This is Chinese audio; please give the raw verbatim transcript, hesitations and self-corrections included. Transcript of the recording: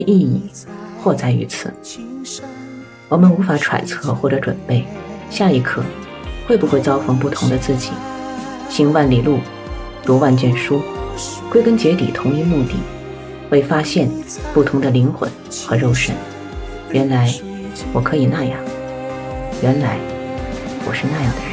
意义或在于此。我们无法揣测或者准备下一刻会不会遭逢不同的自己。行万里路，读万卷书，归根结底同一目的，为发现不同的灵魂和肉身。原来我可以那样，原来我是那样的人。